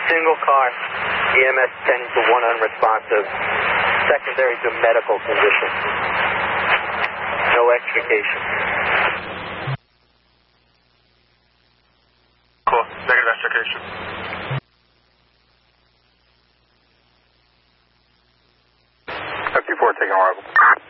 Single car, EMS 10 to 1 unresponsive, secondary to medical condition. No extrication. Cool, negative extrication. FT4 taking arrival.